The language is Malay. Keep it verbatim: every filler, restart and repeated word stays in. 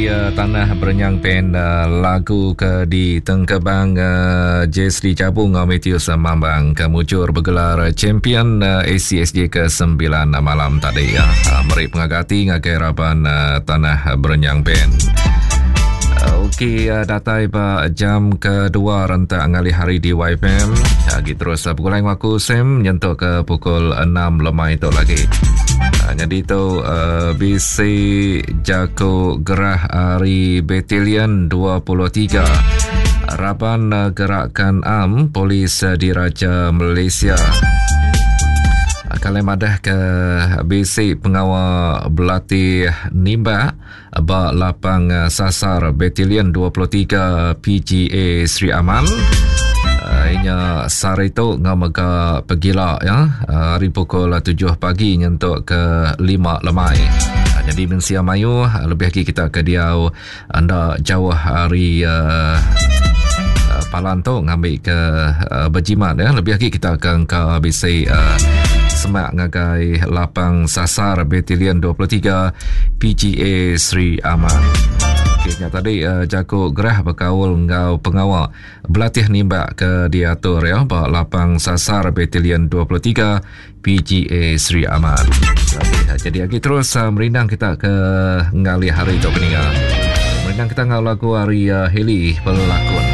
Ya, Tanah Berenyang Pen uh, lagu ke di Tengkebang uh, Jazz di Cabung uh, Metius uh, Mambang kemucur bergelar uh, champion uh, A C S J ke sembilan uh, malam tadi ya. Uh, meri pengagati ngagai raban uh, Tanah Berenyang Pen. Uh, Okey, uh, datai pa jam kedua rentak ngali hari di Y P M. Lagi terus uh, pukul lain waktu Sem nyentuh ke pukul enam lemah itu lagi. Uh, jadi itu uh, B C Jako Gerah Ari Battalion dua puluh tiga Raban uh, Gerakan Am Polis uh, Diraja Malaysia. Kalian madah ke B C Pengawal Belatih Nimba ba lapang uh, sasar Battalion dua puluh tiga P G A Sri Aman. Uh, inya sare itu ngamaga pegila ya uh, hari pukul tujuh pagi nyentuk ke lima lemai. Uh, jadi Mensia Mayu uh, lebih lagi kita ke diau anda jauh hari uh, uh, Palanto ngambil ke uh, Berjimat ya. Lebih lagi kita akan ke B C uh, Semak ngagai lapang sasar Battalion dua puluh tiga P G A Sri Aman. Okeynya tadi uh, Jako Gerah berkawal ngau pengawal belatih nimba ke diatur ya ba lapang sasar Battalion dua puluh tiga P G A Sri Aman. Jadi, jadi lagi terus uh, merindang kita ke ngali hari itu peningal. Merindang kita ngau lagu hari uh, Heli pelakon.